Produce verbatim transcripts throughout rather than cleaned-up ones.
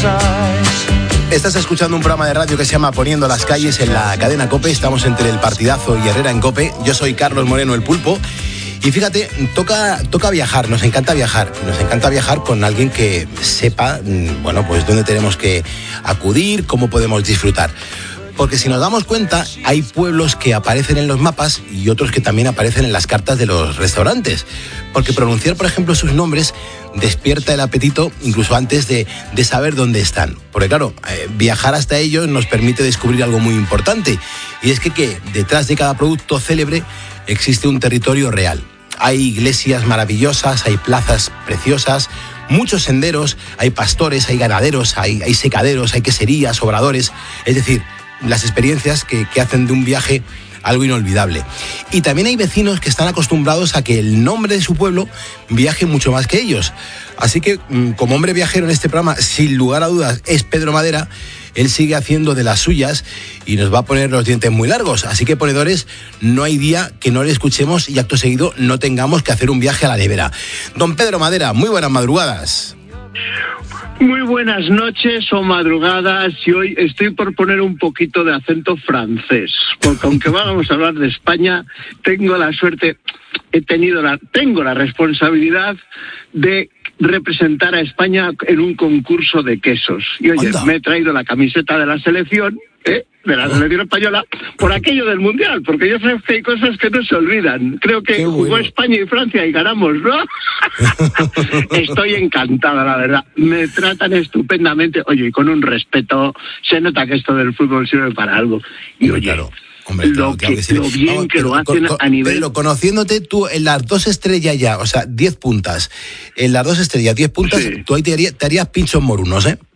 Estás escuchando un programa de radio que se llama Poniendo las calles en la cadena COPE. Estamos entre el partidazo y Herrera en COPE. Yo soy Carlos Moreno, el Pulpo. Y fíjate, toca, toca viajar, nos encanta viajar. Nos encanta viajar con alguien que sepa, bueno, pues dónde tenemos que acudir, cómo podemos disfrutar. Porque si nos damos cuenta, hay pueblos que aparecen en los mapas y otros que también aparecen en las cartas de los restaurantes. Porque pronunciar, por ejemplo, sus nombres despierta el apetito incluso antes de, de saber dónde están. Porque claro, eh, viajar hasta ellos nos permite descubrir algo muy importante. Y es que, que detrás de cada producto célebre existe un territorio real. Hay iglesias maravillosas, hay plazas preciosas, muchos senderos, hay pastores, hay ganaderos, hay, hay secaderos, hay queserías, obradores. Es decir, las experiencias que, que hacen de un viaje algo inolvidable. Y también hay vecinos que están acostumbrados a que el nombre de su pueblo viaje mucho más que ellos. Así que, como hombre viajero en este programa, sin lugar a dudas, es Pedro Madera. Él sigue haciendo de las suyas y nos va a poner los dientes muy largos. Así que, ponedores, no hay día que no le escuchemos y acto seguido no tengamos que hacer un viaje a la nevera. Don Pedro Madera, muy buenas madrugadas. Muy buenas noches o madrugadas, y hoy estoy por poner un poquito de acento francés, porque aunque vamos a hablar de España, tengo la suerte, he tenido la, tengo la responsabilidad de representar a España en un concurso de quesos. Y oye, Anda. me he traído la camiseta de la selección, ¿eh? de la selección española, por aquello del Mundial, porque ya sabes que hay cosas que no se olvidan. Creo que Qué jugó bueno. España y Francia y ganamos, ¿no? Estoy encantada, la verdad. Me tratan estupendamente, oye, y con un respeto. Se nota que esto del fútbol sirve para algo. Y oye, claro. Hombre, lo, claro, claro que, que lo bien Vamos, que lo hacen con, con, a nivel... Pero conociéndote tú en las dos estrellas ya, o sea, diez puntas, en las dos estrellas, diez puntas, sí. Tú ahí te harías, te harías pinchos morunos, ¿eh?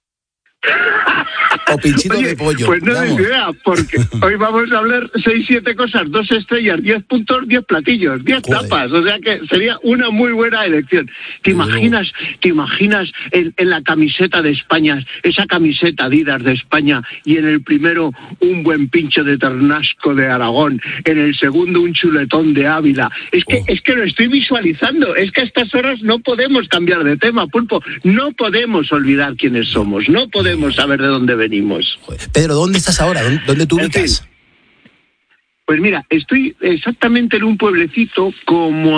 O pinchitos de pollo. Pues no vamos. es idea, porque hoy vamos a hablar seis, siete cosas, dos estrellas, diez puntos, diez platillos, diez tapas, o sea que sería una muy buena elección. ¿Te Pero... imaginas, te imaginas en, en la camiseta de España, esa camiseta Adidas de España, y en el primero un buen pincho de ternasco de Aragón, en el segundo un chuletón de Ávila? Es que, oh. es que lo estoy visualizando, es que a estas horas no podemos cambiar de tema, Pulpo, no podemos olvidar quiénes somos, no podemos saber de dónde venimos. Pedro, ¿dónde estás ahora? ¿Dónde tú ubicas? Pues mira, estoy exactamente en un pueblecito como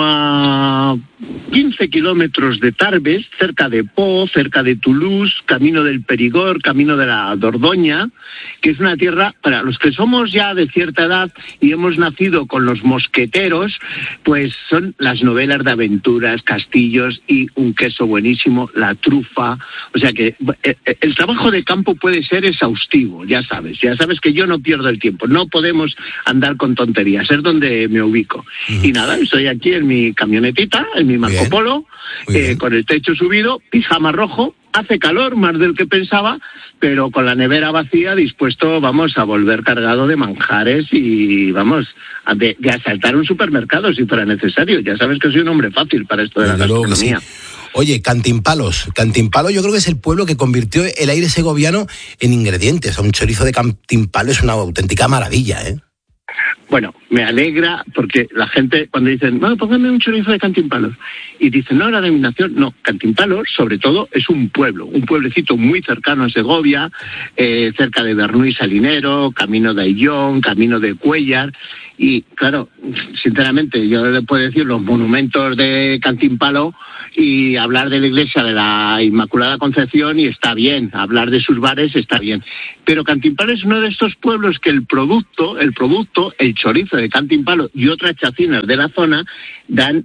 a quince kilómetros de Tarbes, cerca de Po, cerca de Toulouse, camino del Perigord, camino de la Dordoña, que es una tierra, para los que somos ya de cierta edad y hemos nacido con los mosqueteros, pues son las novelas de aventuras, castillos y un queso buenísimo, la trufa. O sea que el trabajo de campo puede ser exhaustivo, ya sabes, ya sabes que yo no pierdo el tiempo, no podemos andar con tonterías, es donde me ubico. Uh-huh. Y nada, estoy aquí en mi camionetita, en mi Marco Bien. Polo, eh, con el techo subido, pijama rojo, hace calor más del que pensaba, pero con la nevera vacía, dispuesto, vamos, a volver cargado de manjares y, vamos, a de, de asaltar un supermercado si fuera necesario. Ya sabes que soy un hombre fácil para esto de la gastronomía. Oye, Cantimpalos. Cantimpalo yo creo que es el pueblo que convirtió el aire segoviano en ingredientes. Un chorizo de Cantimpalo es una auténtica maravilla, ¿eh? Bueno, me alegra porque la gente cuando dicen, no, póngame un chorizo de Cantimpalos, y dicen, no, la denominación, no, Cantimpalos sobre todo es un pueblo, un pueblecito muy cercano a Segovia, eh, cerca de Bernuy Salinero, camino de Ayllón, camino de Cuéllar, y claro, sinceramente yo le puedo decir los monumentos de Cantimpalo y hablar de la iglesia de la Inmaculada Concepción y está bien, hablar de sus bares está bien, pero Cantimpalo es uno de estos pueblos que el producto, el producto, el chorizo de Cantimpalo y otras chacinas de la zona dan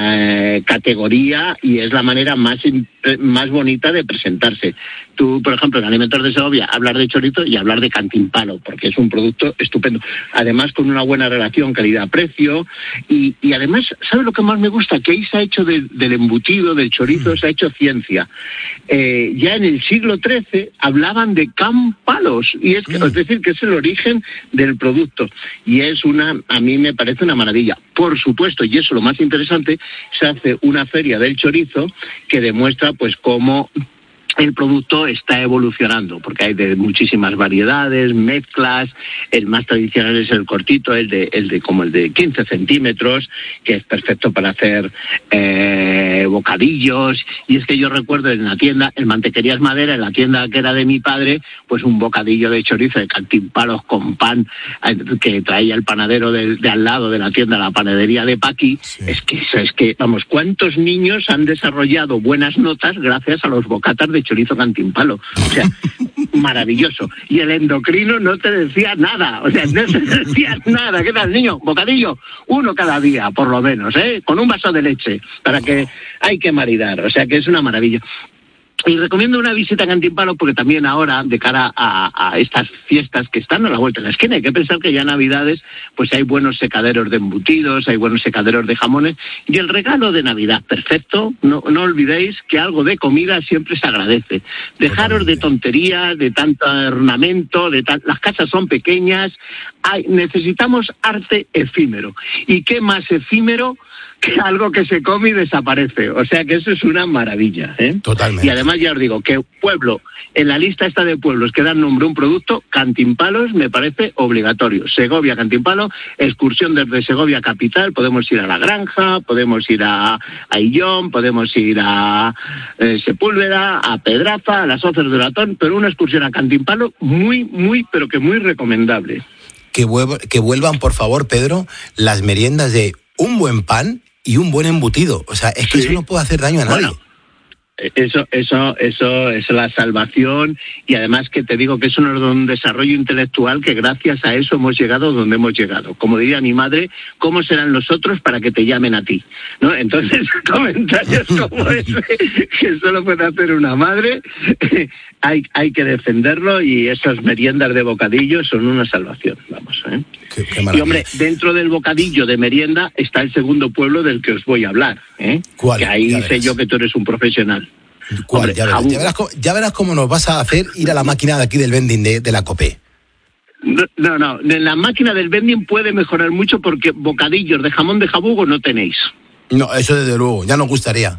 eh, categoría y es la manera más, más bonita de presentarse. Tú, por ejemplo, en Alimentos de Segovia, hablar de chorizo y hablar de Cantimpalo, porque es un producto estupendo. Además, con una buena relación calidad-precio y, y además, ¿sabes lo que más me gusta? Que ahí se ha hecho de, del embutido, del chorizo, se ha hecho ciencia. Eh, ya en el siglo trece hablaban de campalos, y es, que, es decir, que es el origen del producto. Y es una, a mí me parece una maravilla. Por supuesto, y eso es lo más interesante, se hace una feria del chorizo que demuestra pues cómo el producto está evolucionando, porque hay de muchísimas variedades, mezclas. El más tradicional es el cortito, el de, el de como el de quince centímetros, que es perfecto para hacer eh, bocadillos. Y es que yo recuerdo en la tienda, en Mantequerías Madera, en la tienda que era de mi padre, pues un bocadillo de chorizo de cantimpalos con pan que traía el panadero de, de al lado de la tienda, la panadería de Paqui. Sí. Es que, es que, vamos, ¿cuántos niños han desarrollado buenas notas gracias a los bocatas de chorizo cantimpalo? O sea, maravilloso. Y el endocrino no te decía nada, o sea, no te decía nada. ¿Qué tal, niño? Bocadillo, uno cada día, por lo menos, ¿eh? Con un vaso de leche, para que hay que maridar, o sea, que es una maravilla. Y recomiendo una visita a Cantimpalo porque también ahora, de cara a, a estas fiestas que están a la vuelta de la esquina, hay que pensar que ya Navidades, pues hay buenos secaderos de embutidos, hay buenos secaderos de jamones, y el regalo de Navidad, perfecto. No, no olvidéis que algo de comida siempre se agradece. Dejaros de tonterías, de tanto ornamento, de ta- las casas son pequeñas, hay, necesitamos arte efímero. ¿Y qué más efímero que algo que se come y desaparece? O sea que eso es una maravilla, ¿eh? Totalmente. Y además ya os digo que pueblo, en la lista esta de pueblos que dan nombre a un producto, Cantimpalos me parece obligatorio. Segovia, Cantimpalo, excursión desde Segovia capital, podemos ir a La Granja, podemos ir a, a Illón, podemos ir a eh, Sepúlveda, a Pedraza, a las Hoces de Latón, pero una excursión a Cantimpalo muy, muy, pero que muy recomendable. Que, vuelv- que vuelvan, por favor, Pedro, las meriendas de un buen pan y un buen embutido. O sea, es que sí. Eso no puede hacer daño a nadie. Bueno, eso, eso, eso es la salvación, y además que te digo que eso nos da un desarrollo intelectual que gracias a eso hemos llegado donde hemos llegado. Como diría mi madre, ¿cómo serán los otros para que te llamen a ti? ¿No? Entonces, comentarios como ese, que solo puede hacer una madre, hay, hay que defenderlo, y esas meriendas de bocadillo son una salvación, vamos, ¿eh? Qué, qué y hombre, dentro del bocadillo de merienda está el segundo pueblo del que os voy a hablar, ¿eh? ¿Cuál? Que ahí Ya sé verás. yo que tú eres un profesional. ¿Cuál? Hombre, ya, verás, ya, verás cómo, ya verás cómo nos vas a hacer ir a la máquina de aquí del vending de, de la COPE. No, no, no, en la máquina del vending puede mejorar mucho porque bocadillos de jamón de jabugo no tenéis. No, eso desde luego, ya nos gustaría.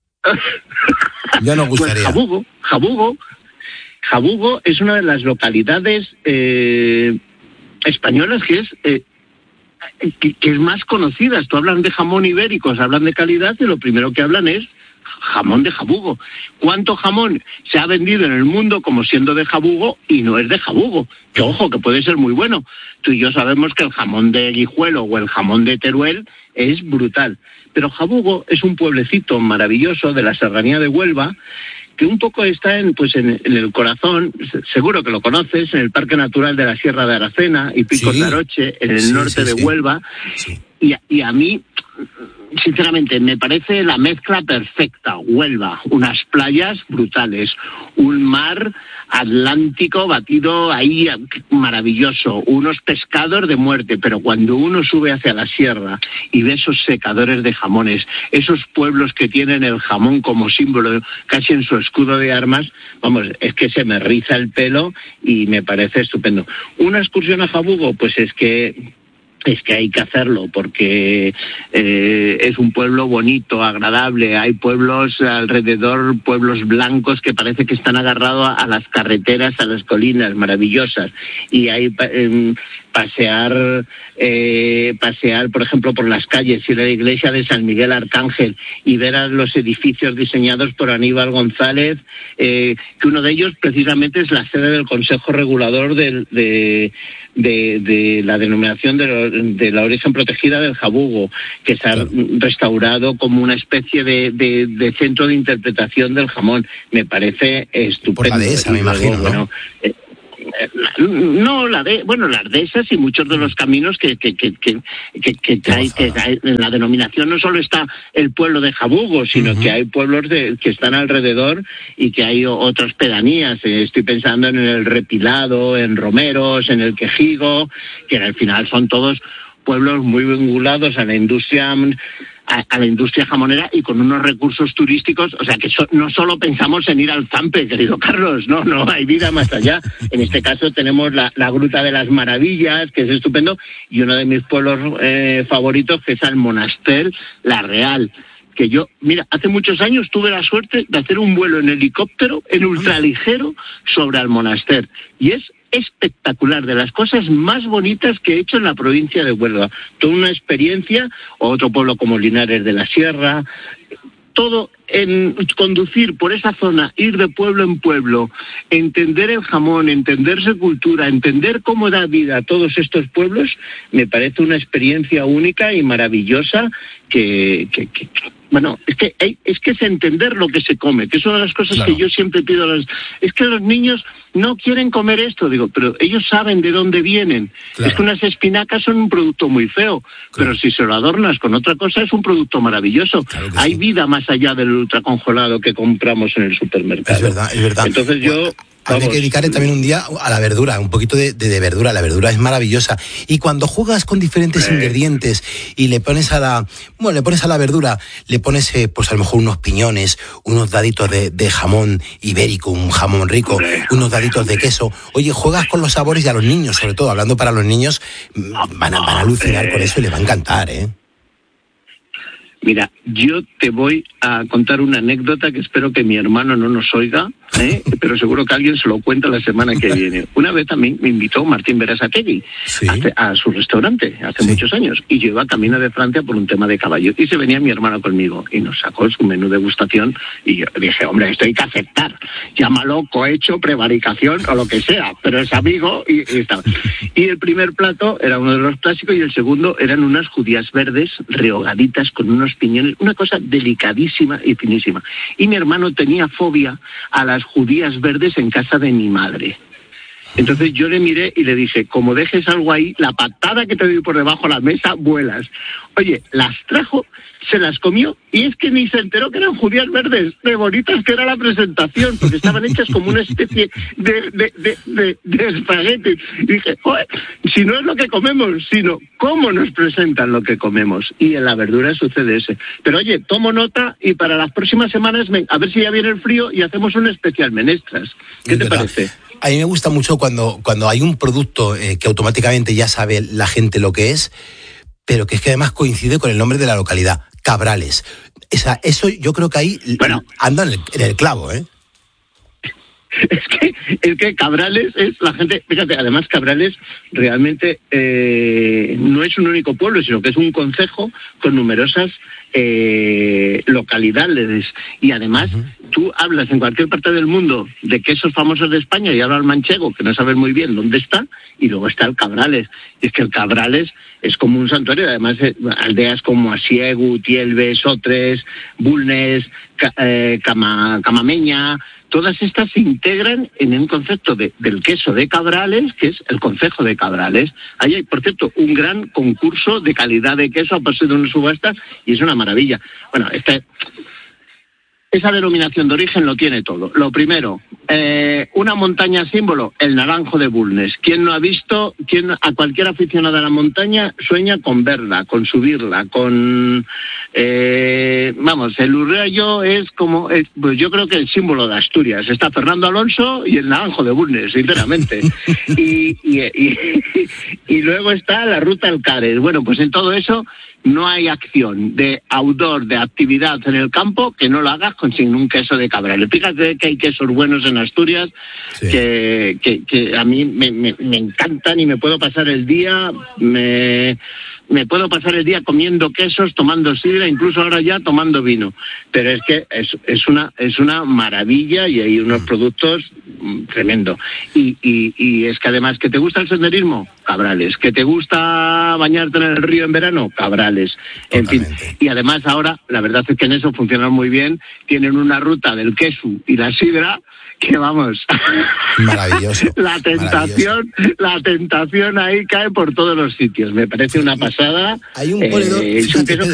Ya nos gustaría. Pues Jabugo, Jabugo, Jabugo es una de las localidades eh, españolas que es eh, que, que es más conocidas. Tú hablan de jamón ibéricos, hablan de calidad, y lo primero que hablan es jamón de Jabugo. ¿Cuánto jamón se ha vendido en el mundo como siendo de Jabugo y no es de Jabugo? Que ojo, que puede ser muy bueno. Tú y yo sabemos que el jamón de Guijuelo o el jamón de Teruel es brutal. Pero Jabugo es un pueblecito maravilloso de la serranía de Huelva, que un poco está en, pues en, en el corazón, seguro que lo conoces, en el Parque Natural de la Sierra de Aracena y Picos sí. de Aroche, en el sí, norte sí, de sí. Huelva. Sí. Y, y a mí, sinceramente, me parece la mezcla perfecta. Huelva, unas playas brutales, un mar Atlántico batido ahí maravilloso, unos pescados de muerte, pero cuando uno sube hacia la sierra y ve esos secadores de jamones, esos pueblos que tienen el jamón como símbolo casi en su escudo de armas, vamos, es que se me riza el pelo y me parece estupendo. Una excursión a Jabugo, pues es que es que hay que hacerlo porque eh, es un pueblo bonito, agradable. Hay pueblos alrededor, pueblos blancos que parece que están agarrados a, a las carreteras, a las colinas maravillosas. Y hay eh, pasear, eh, pasear, por ejemplo, por las calles, ir a la iglesia de San Miguel Arcángel y ver a los edificios diseñados por Aníbal González, eh, que uno de ellos precisamente es la sede del Consejo Regulador del, de, de, de la denominación de, lo, de la origen protegida del Jabugo, que se ha restaurado como una especie de, de, de centro de interpretación del jamón. Me parece estupendo. Por la dehesa, me imagino, ¿no? Bueno, eh, no, la de, bueno, las dehesas y muchos de los caminos que que que que que, que trae, que trae, en la denominación no solo está el pueblo de Jabugo, sino uh-huh. que hay pueblos de, que están alrededor y que hay otras pedanías. Estoy pensando en el Repilado, en Romeros, en el Quejigo, que al final son todos pueblos muy vinculados a la industria a, a la industria jamonera y con unos recursos turísticos, o sea que so, no solo pensamos en ir al Zampe, querido Carlos, no, no, hay vida más allá. En este caso tenemos la, la Gruta de las Maravillas, que es estupendo, y uno de mis pueblos eh, favoritos, que es el Monaster La Real, que yo, mira, hace muchos años tuve la suerte de hacer un vuelo en helicóptero, en ultraligero, sobre Almonaster. Y es espectacular, de las cosas más bonitas que he hecho en la provincia de Huelva. Toda una experiencia, o otro pueblo como Linares de la Sierra, todo en conducir por esa zona, ir de pueblo en pueblo, entender el jamón, entender su cultura, entender cómo da vida a todos estos pueblos, me parece una experiencia única y maravillosa que, que, que bueno, es que es que es entender lo que se come, que es una de las cosas claro. que yo siempre pido a los... Es que los niños no quieren comer esto, digo, pero ellos saben de dónde vienen. Claro. Es que unas espinacas son un producto muy feo, claro. pero si se lo adornas con otra cosa es un producto maravilloso. Claro Hay sí. vida más allá del ultracongelado que compramos en el supermercado. Es verdad, es verdad. Entonces yo... Hay que dedicarle también un día a la verdura, un poquito de, de, de verdura. La verdura es maravillosa. Y cuando juegas con diferentes eh. ingredientes y le pones a la, bueno, le pones a la verdura, le pones, eh, pues a lo mejor unos piñones, unos daditos de, de jamón ibérico, un jamón rico, hombre, unos daditos de queso. Oye, juegas con los sabores y a los niños, sobre todo, hablando para los niños, van a, van a alucinar con eso y les va a encantar, ¿eh? Mira, yo te voy a contar una anécdota que espero que mi hermano no nos oiga, ¿eh? pero seguro que alguien se lo cuenta la semana que viene. Una vez también me invitó Martín Berasategui ¿Sí? a, a su restaurante hace sí. muchos años y yo iba camino de Francia por un tema de caballo y se venía mi hermano conmigo y nos sacó su menú de degustación y yo dije, hombre, esto hay que aceptar, llámalo cohecho, prevaricación o lo que sea, pero es amigo y, y estaba. Y el primer plato era uno de los clásicos y el segundo eran unas judías verdes rehogaditas con unos piñones, una cosa delicadísima y finísima. Y mi hermano tenía fobia a las judías verdes en casa de mi madre. Entonces yo le miré y le dije, como dejes algo ahí, la patada que te doy por debajo de la mesa, vuelas. Oye, las trajo, se las comió y es que ni se enteró que eran judías verdes, de bonitas que era la presentación, porque estaban hechas como una especie de, de, de, de, de espagueti. Y dije, joder, si no es lo que comemos, sino cómo nos presentan lo que comemos. Y en la verdura sucede ese. Pero oye, tomo nota y para las próximas semanas, a ver si ya viene el frío y hacemos un especial menestras. ¿Qué te parece? A mí me gusta mucho cuando, cuando hay un producto eh, que automáticamente ya sabe la gente lo que es, pero que es que además coincide con el nombre de la localidad, Cabrales. Esa, eso yo creo que ahí bueno, anda en el, en el clavo, ¿eh? Es que, es que Cabrales es la gente, fíjate, además Cabrales realmente eh, no es un único pueblo, sino que es un concejo con numerosas eh, localidades. Y además, uh-huh. tú hablas en cualquier parte del mundo de quesos famosos de España y habla el manchego, que no sabes muy bien dónde está, y luego está el Cabrales. Y es que el Cabrales es como un santuario, además eh, aldeas como Asiegu, Tielve, Sotres, Bulnes, Ca, eh, Cama, Camameña, todas estas se integran en un concepto de, del queso de Cabrales, que es el concejo de Cabrales. Ahí hay, por cierto, un gran concurso de calidad de queso a partir de una subasta y es una maravilla. Bueno, este... Esa denominación de origen lo tiene todo. Lo primero, eh, una montaña símbolo, el Naranjo de Bulnes. ¿Quién no ha visto, quién, a cualquier aficionado a la montaña sueña con verla, con subirla, con... Eh, vamos, el Urriallo es como, es, pues yo creo que el símbolo de Asturias. Está Fernando Alonso y el Naranjo de Bulnes, sinceramente. y, y, y, y luego está la Ruta Alcares. Bueno, pues en todo eso no hay acción de outdoor, de actividad en el campo, que no lo hagas con sin un queso de Cabrales. Fíjate que hay quesos buenos en Asturias, sí. que, que, que a mí me, me, me encantan y me puedo pasar el día, me, me puedo pasar el día comiendo quesos, tomando sidra, incluso ahora ya tomando vino. Pero es que es, es una es una maravilla y hay unos productos tremendo. Y, y, y es que además, ¿que te gusta el senderismo? Cabrales. ¿Que te gusta bañarte en el río en verano? Cabrales. En Totalmente. fin. Y además ahora, la verdad es que en eso funcionan muy bien. Tienen una ruta del queso y la sidra que vamos. Maravilloso. la tentación, maravilloso. la tentación ahí cae por todos los sitios. Me parece una pasada. Hay un ponedor, eh, fíjate,